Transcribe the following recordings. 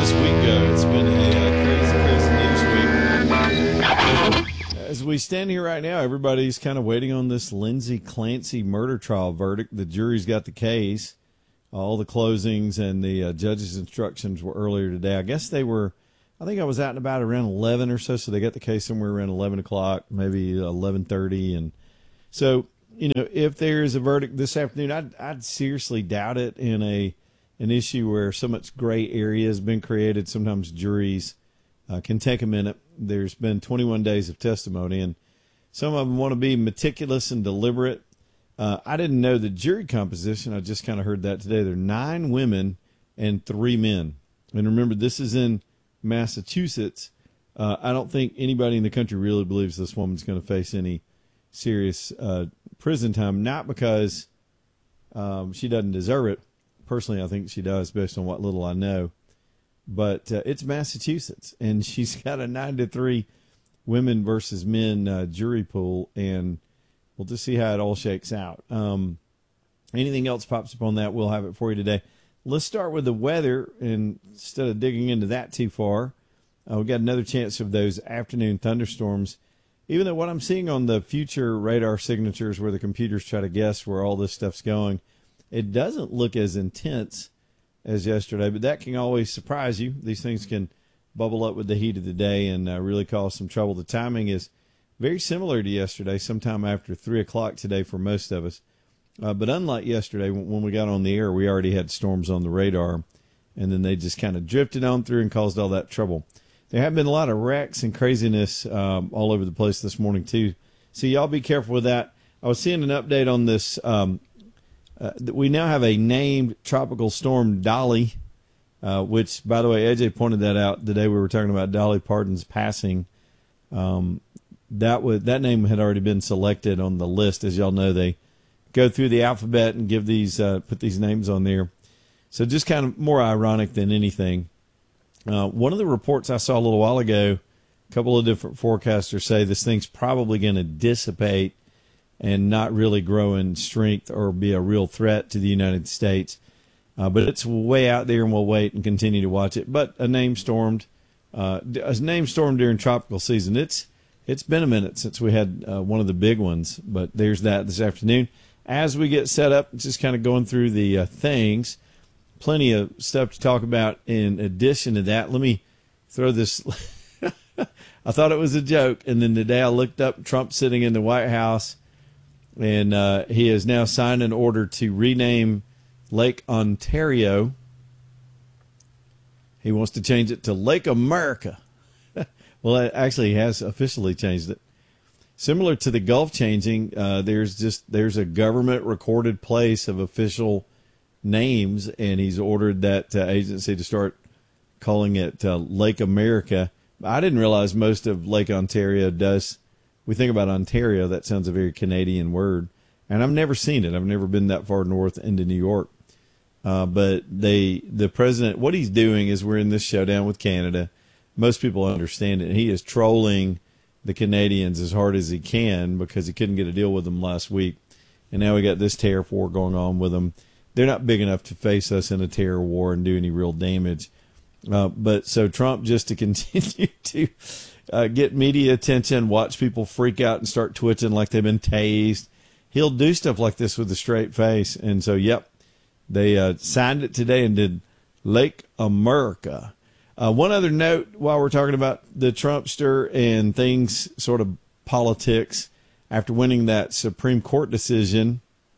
this week go? It's been a crazy news week. As we stand here right now, everybody's kind of waiting on this Lindsay Clancy murder trial verdict. The jury's got the case. All the closings and the judge's instructions were earlier today. I guess they were, I think I was out and about around 11 or so they got the case somewhere around 11 o'clock, maybe 11:30. And so, if there's a verdict this afternoon, I'd seriously doubt it in an issue where so much gray area has been created. Sometimes juries can take a minute. There's been 21 days of testimony, and some of them want to be meticulous and deliberate. I didn't know the jury composition. I just kind of heard that today. There are 9 women and 3 men. And remember, this is in Massachusetts. I don't think anybody in the country really believes this woman's going to face any serious prison time, not because she doesn't deserve it. Personally, I think she does based on what little I know. But it's Massachusetts, and she's got a 9-3 women versus men jury pool, and we'll just see how it all shakes out. Anything else pops up on that, we'll have it for you today. Let's start with the weather, and instead of digging into that too far, we've got another chance of those afternoon thunderstorms. Even though what I'm seeing on the future radar signatures where the computers try to guess where all this stuff's going, it doesn't look as intense as yesterday, but that can always surprise you. These things can bubble up with the heat of the day and really cause some trouble. The timing is very similar to yesterday, sometime after 3 o'clock today for most of us. But unlike yesterday, when we got on the air, we already had storms on the radar, and then they just kind of drifted on through and caused all that trouble. There have been a lot of wrecks and craziness all over the place this morning, too. So y'all be careful with that. I was seeing an update on this. We now have a named tropical storm, Dolly, which, by the way, AJ pointed that out the day we were talking about Dolly Parton's passing. That name had already been selected on the list. As y'all know, they go through the alphabet and give these put these names on there. So just kind of more ironic than anything. One of the reports I saw a little while ago, a couple of different forecasters say this thing's probably going to dissipate and not really grow in strength or be a real threat to the United States. But it's way out there, and we'll wait and continue to watch it. But a name storm during tropical season. It's been a minute since we had one of the big ones, but there's that this afternoon. As we get set up, just kind of going through the things, plenty of stuff to talk about in addition to that. Let me throw this. I thought it was a joke, and then today I looked up Trump sitting in the White House, and he has now signed an order to rename Lake Ontario. He wants to change it to Lake America. Well, actually, he has officially changed it. Similar to the Gulf changing, there's a government recorded place of official names, and he's ordered that agency to start calling it Lake America. I didn't realize most of Lake Ontario does. We think about Ontario, that sounds a very Canadian word, and I've never seen it. I've never been that far north into New York. But the president, what he's doing is we're in this showdown with Canada. Most people understand it. He is trolling the Canadians as hard as he can because he couldn't get a deal with them last week. And now we got this tariff war going on with them. They're not big enough to face us in a terror war and do any real damage. But so Trump, just to continue to get media attention, watch people freak out and start twitching like they've been tased, he'll do stuff like this with a straight face. And so, yep, they signed it today and did Lake America. One other note while we're talking about the Trumpster and things, sort of politics, after winning that Supreme Court decision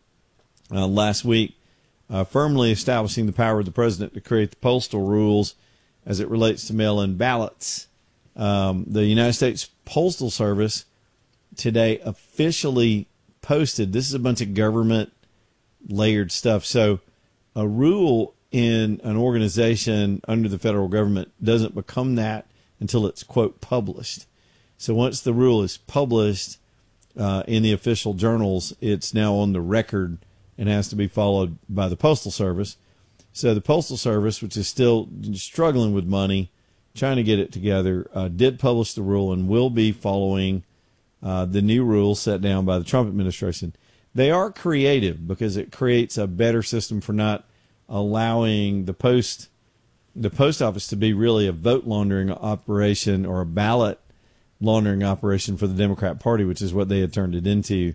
last week, firmly establishing the power of the president to create the postal rules as it relates to mail-in ballots. The United States Postal Service today officially posted, this is a bunch of government layered stuff. So a rule in an organization under the federal government doesn't become that until it's, quote, published. So once the rule is published in the official journals, it's now on the record and has to be followed by the Postal Service. So the Postal Service, which is still struggling with money, trying to get it together, did publish the rule and will be following the new rules set down by the Trump administration. They are creative because it creates a better system for not allowing the post the post office to be really a vote laundering operation or a ballot laundering operation for the Democrat Party, which is what they had turned it into.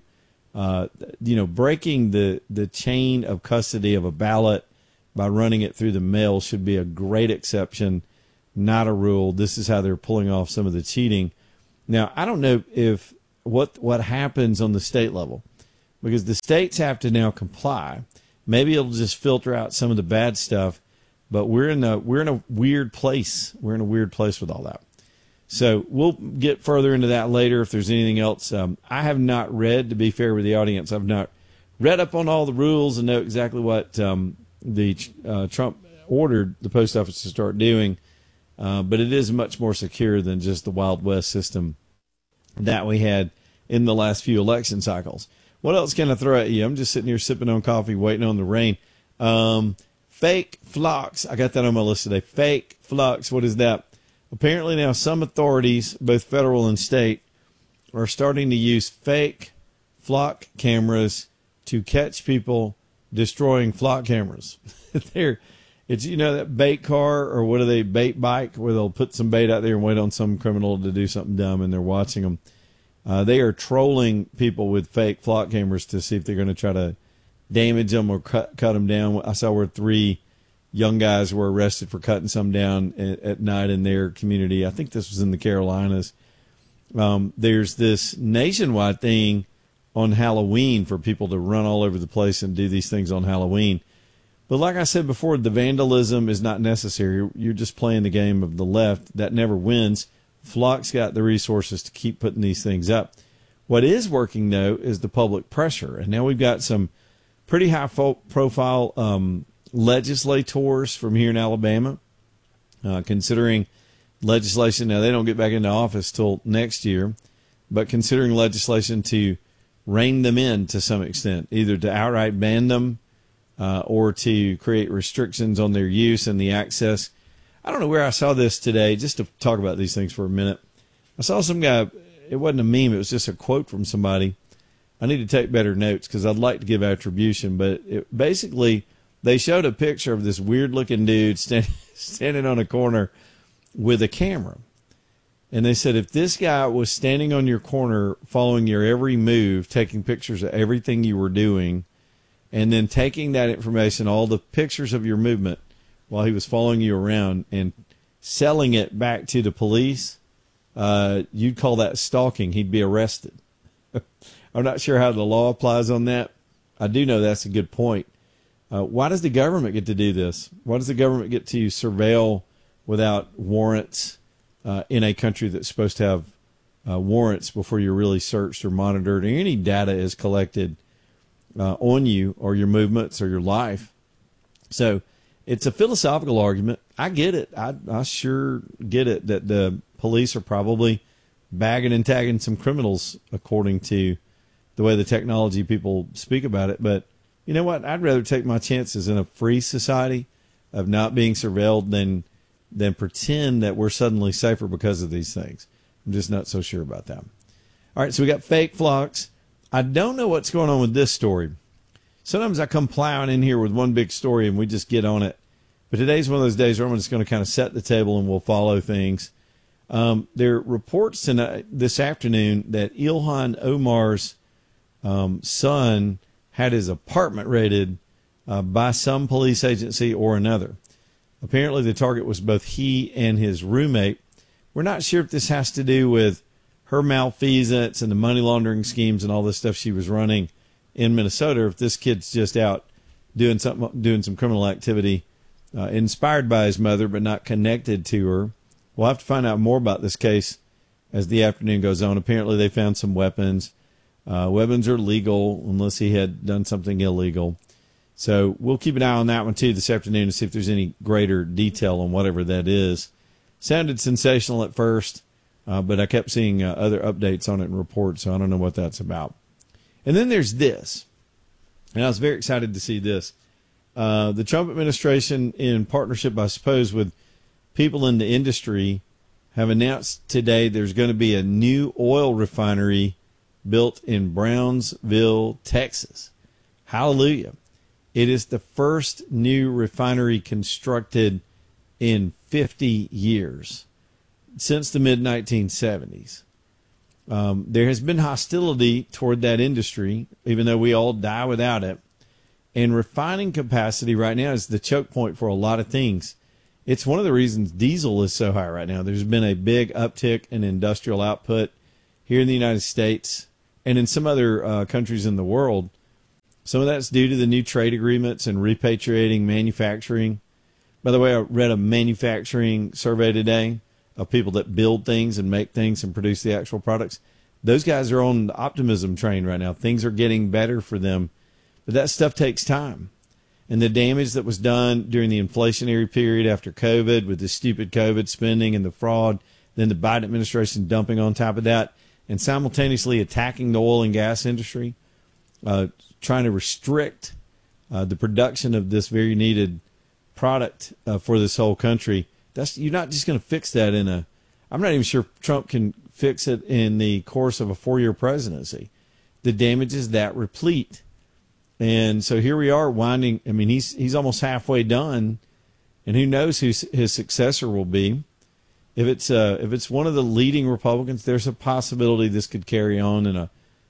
Breaking the chain of custody of a ballot by running it through the mail should be a great exception, not a rule. This is how they're pulling off some of the cheating. Now, I don't know if what happens on the state level, because the states have to now comply. Maybe it'll just filter out some of the bad stuff, but we're in a weird place. We're in a weird place with all that. So we'll get further into that later if there's anything else. I have not read, to be fair with the audience, I've not read up on all the rules and know exactly what Trump ordered the post office to start doing. But it is much more secure than just the Wild West system that we had in the last few election cycles. What else can I throw at you? I'm just sitting here sipping on coffee, waiting on the rain. Fake flux. I got that on my list today. Fake flux. What is that? Apparently now some authorities, both federal and state, are starting to use fake flock cameras to catch people destroying flock cameras. It's that bait car, or what are they, bait bike, where they'll put some bait out there and wait on some criminal to do something dumb, and they're watching them. They are trolling people with fake flock cameras to see if they're going to try to damage them or cut them down. I saw where 3 young guys were arrested for cutting some down at night in their community. I think this was in the Carolinas. There's this nationwide thing on Halloween for people to run all over the place and do these things on Halloween. But like I said before, the vandalism is not necessary. You're just playing the game of the left. That never wins. Flock's got the resources to keep putting these things up. What is working, though, is the public pressure. And now we've got some pretty high-profile legislators from here in Alabama considering legislation. Now, they don't get back into office till next year, but considering legislation to rein them in to some extent, either to outright ban them or to create restrictions on their use and the access. I don't know where I saw this today, just to talk about these things for a minute. I saw some guy, it wasn't a meme, it was just a quote from somebody. I need to take better notes because I'd like to give attribution, but basically they showed a picture of this weird-looking dude standing on a corner with a camera. And they said if this guy was standing on your corner following your every move, taking pictures of everything you were doing, and then taking that information, all the pictures of your movement, while he was following you around and selling it back to the police, you'd call that stalking. He'd be arrested. I'm not sure how the law applies on that. I do know that's a good point. Why does the government get to do this? Why does the government get to surveil without warrants in a country that's supposed to have warrants before you're really searched or monitored or any data is collected on you or your movements or your life? So it's a philosophical argument. I get it. I sure get it that the police are probably bagging and tagging some criminals according to the way the technology people speak about it. But you know what? I'd rather take my chances in a free society of not being surveilled than pretend that we're suddenly safer because of these things. I'm just not so sure about that. All right, so we got fake flocks. I don't know what's going on with this story. Sometimes I come plowing in here with one big story and we just get on it. But today's one of those days where I'm just going to kind of set the table and we'll follow things. There are reports this afternoon that Ilhan Omar's son had his apartment raided by some police agency or another. Apparently the target was both he and his roommate. We're not sure if this has to do with her malfeasance and the money laundering schemes and all this stuff she was running in Minnesota, or if this kid's just out doing some criminal activity inspired by his mother but not connected to her. We'll have to find out more about this case as the afternoon goes on. Apparently they found some weapons. Weapons are legal unless he had done something illegal. So we'll keep an eye on that one too this afternoon to see if there's any greater detail on whatever that is. Sounded sensational at first, but I kept seeing other updates on it and reports, so I don't know what that's about. And then there's this, and I was very excited to see this. The Trump administration, in partnership, I suppose, with people in the industry, have announced today there's going to be a new oil refinery built in Brownsville, Texas. Hallelujah. It is the first new refinery constructed in 50 years, since the mid-1970s. There has been hostility toward that industry, even though we all die without it. And refining capacity right now is the choke point for a lot of things. It's one of the reasons diesel is so high right now. There's been a big uptick in industrial output here in the United States and in some other countries in the world. Some of that's due to the new trade agreements and repatriating manufacturing. By the way, I read a manufacturing survey today of people that build things and make things and produce the actual products. Those guys are on the optimism train right now. Things are getting better for them. But that stuff takes time. And the damage that was done during the inflationary period after COVID with the stupid COVID spending and the fraud, then the Biden administration dumping on top of that, and simultaneously attacking the oil and gas industry, trying to restrict the production of this very needed product for this whole country. You're not just going to fix that I'm not even sure Trump can fix it in the course of a 4-year presidency. The damage is that replete. And so here we are winding. I mean, he's almost halfway done, and who knows who his successor will be. If it's one of the leading Republicans, there's a possibility this could carry on in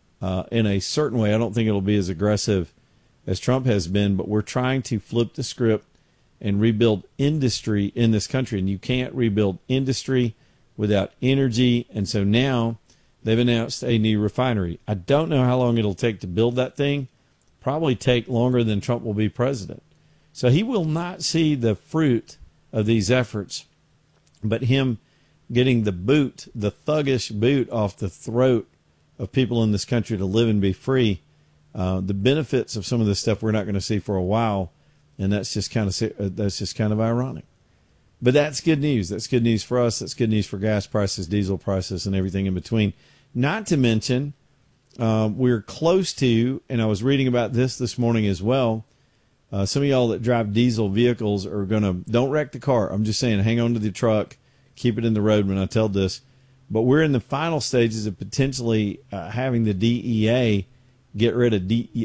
a certain way. I don't think it'll be as aggressive as Trump has been, but we're trying to flip the script and rebuild industry in this country. And you can't rebuild industry without energy. And so now they've announced a new refinery. I don't know how long it'll take to build that thing. Probably take longer than Trump will be president. So he will not see the fruit of these efforts, but him getting the thuggish boot off the throat of people in this country to live and be free. The benefits of some of this stuff we're not going to see for a while, and that's just kind of ironic. But that's good news. That's good news for us. That's good news for gas prices, diesel prices, and everything in between. Not to mention, we're close to, and I was reading about this morning as well. Some of y'all that drive diesel vehicles are don't wreck the car. I'm just saying, hang on to the truck, keep it in the road when I tell this. But we're in the final stages of potentially having the DEA get rid of the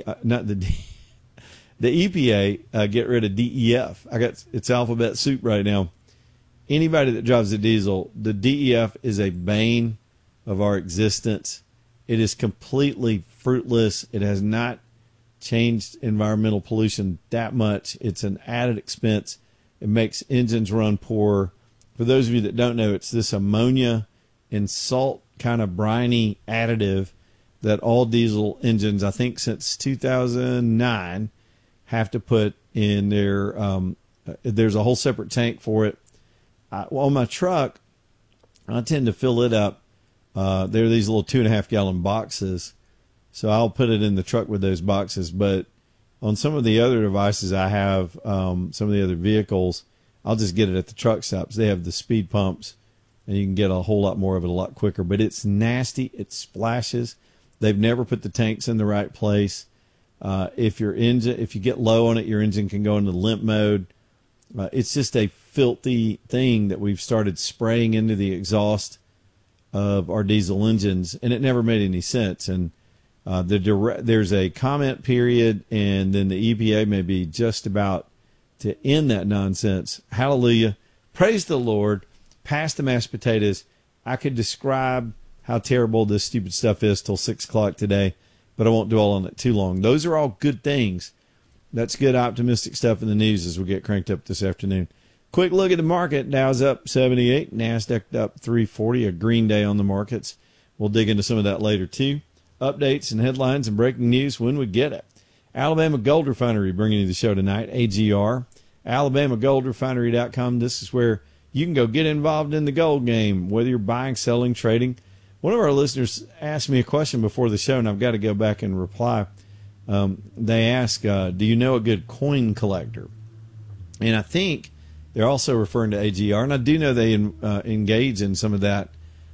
EPA get rid of DEF. It's alphabet soup right now. Anybody that drives a diesel, the DEF is a bane of our existence. It is completely fruitless. It has not changed environmental pollution that much. It's an added expense. It makes engines run poorer. For those of you that don't know, it's this ammonia and salt kind of briny additive that all diesel engines, I think since 2009, have to put in their, there's a whole separate tank for it. On my truck, I tend to fill it up. There are these little 2.5 gallon boxes. So I'll put it in the truck with those boxes. But on some of the other devices I have, some of the other vehicles, I'll just get it at the truck stops. They have the speed pumps, and you can get a whole lot more of it a lot quicker. But it's nasty. It splashes. They've never put the tanks in the right place. If you get low on it, your engine can go into limp mode. It's just a filthy thing that we've started spraying into the exhaust of our diesel engines, and it never made any sense. And there's a comment period, and then the EPA may be just about to end that nonsense. Hallelujah. Praise the Lord. Pass the mashed potatoes. I could describe how terrible this stupid stuff is till 6 o'clock today, but I won't dwell on it too long. Those are all good things. That's good optimistic stuff in the news as we get cranked up this afternoon. Quick look at the market. Dow's up 78. NASDAQ up 340. A green day on the markets. We'll dig into some of that later, too. Updates and headlines and breaking news when we get it. Alabama Gold Refinery bringing you the show tonight. AGR. AlabamaGoldRefinery.com. This is where you can go get involved in the gold game, whether you're buying, selling, trading. One of our listeners asked me a question before the show, and I've got to go back and reply. They ask, do you know a good coin collector? And I think they're also referring to AGR, and I do know they engage in some of that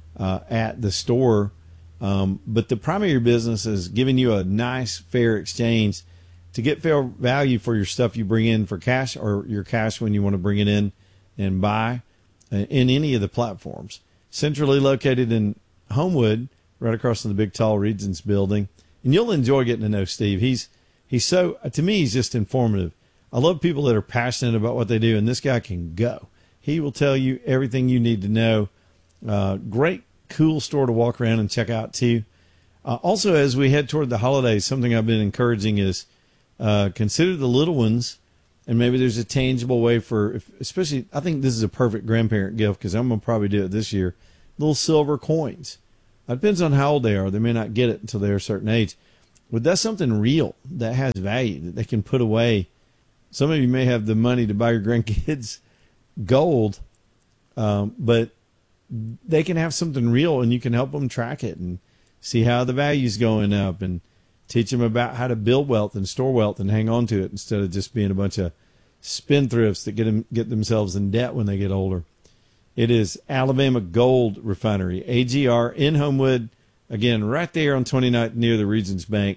at the store. But the primary business is giving you a nice, fair exchange to get fair value for your stuff you bring in for cash, or your cash when you want to bring it in and buy in any of the platforms. Centrally located in Homewood, right across from the big tall Regions building. And you'll enjoy getting to know Steve. He's so, to me, he's just informative. I love people that are passionate about what they do, and this guy can go. He will tell you everything you need to know. Great, cool store to walk around and check out, too. Also, as we head toward the holidays, something I've been encouraging is consider the little ones, and maybe there's a tangible way for, especially, I think this is a perfect grandparent gift because I'm going to probably do it this year, little silver coins. It depends on how old they are. They may not get it until they're a certain age. But that's something real that has value that they can put away. Some of you may have the money to buy your grandkids gold, but they can have something real, and you can help them track it and see how the value's going up and teach them about how to build wealth and store wealth and hang on to it instead of just being a bunch of spendthrifts that get themselves in debt when they get older. It is Alabama Gold Refinery, AGR in Homewood. Again, right there on 29th near the Regions Bank,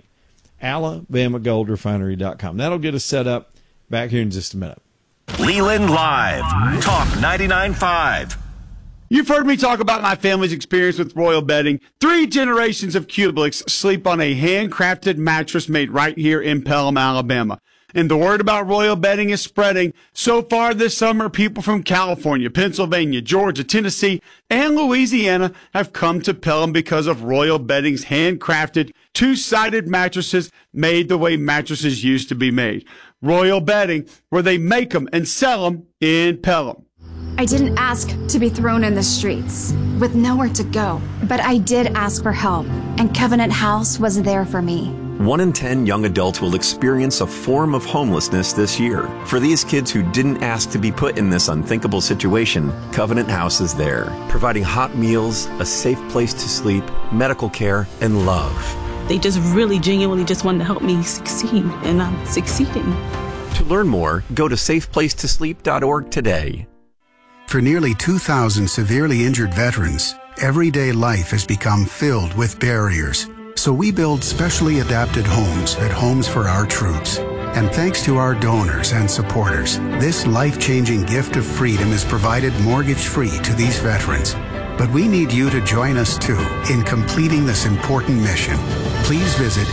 AlabamaGoldRefinery.com. That'll get us set up. Back here in just a minute. Leland Live, Talk 99.5. You've heard me talk about my family's experience with Royal Bedding. 3 generations of Cubics sleep on a handcrafted mattress made right here in Pelham, Alabama. And the word about Royal Bedding is spreading. So far this summer, people from California, Pennsylvania, Georgia, Tennessee, and Louisiana have come to Pelham because of Royal Bedding's handcrafted 2-sided mattresses made the way mattresses used to be made. Royal Bedding, where they make them and sell them in Pelham. I didn't ask to be thrown in the streets with nowhere to go, but I did ask for help, and Covenant House was there for me. 1 in 10 young adults will experience a form of homelessness this year. For these kids who didn't ask to be put in this unthinkable situation, Covenant House is there, providing hot meals, a safe place to sleep, medical care, and love. They just really genuinely just wanted to help me succeed, and I'm succeeding. To learn more, go to safeplacetosleep.org today. For nearly 2,000 severely injured veterans, everyday life has become filled with barriers. So we build specially adapted homes at Homes for Our Troops. And thanks to our donors and supporters, this life-changing gift of freedom is provided mortgage-free to these veterans. But we need you to join us, too, in completing this important mission. Please visit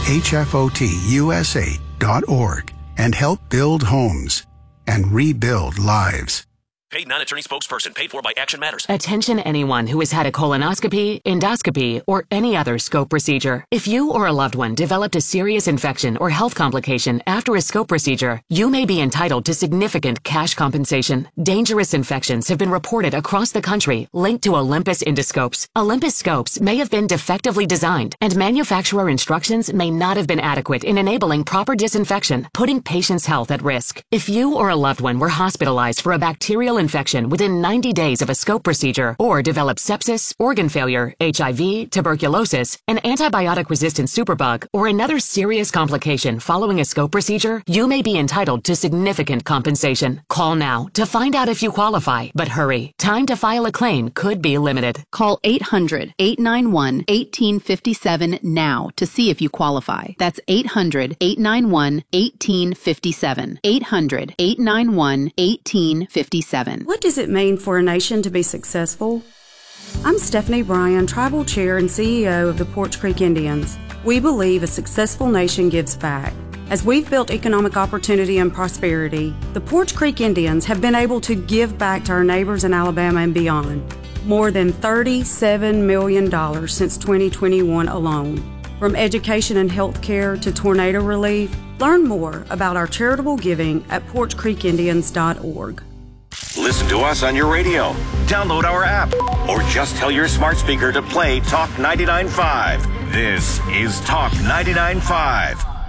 hfotusa.org and help build homes and rebuild lives. Paid non-attorney spokesperson, paid for by Action Matters. Attention anyone who has had a colonoscopy, endoscopy, or any other scope procedure. If you or a loved one developed a serious infection or health complication after a scope procedure, you may be entitled to significant cash compensation. Dangerous infections have been reported across the country linked to Olympus endoscopes. Olympus scopes may have been defectively designed, and manufacturer instructions may not have been adequate in enabling proper disinfection, putting patients' health at risk. If you or a loved one were hospitalized for a bacterial infection within 90 days of a scope procedure, or developed sepsis, organ failure, HIV, tuberculosis, an antibiotic-resistant superbug, or another serious complication following a scope procedure, you may be entitled to significant compensation. Call now to find out if you qualify, but hurry. Time to file a claim could be limited. Call 800-891-1857 now to see if you qualify. That's 800-891-1857. 800-891-1857. What does it mean for a nation to be successful? I'm Stephanie Bryan, Tribal Chair and CEO of the Poarch Creek Indians. We believe a successful nation gives back. As we've built economic opportunity and prosperity, the Poarch Creek Indians have been able to give back to our neighbors in Alabama and beyond. More than $37 million since 2021 alone. From education and health care to tornado relief, learn more about our charitable giving at PoarchCreekIndians.org. Listen to us on your radio. Download our app. Or just tell your smart speaker to play Talk 99.5. This is Talk 99.5.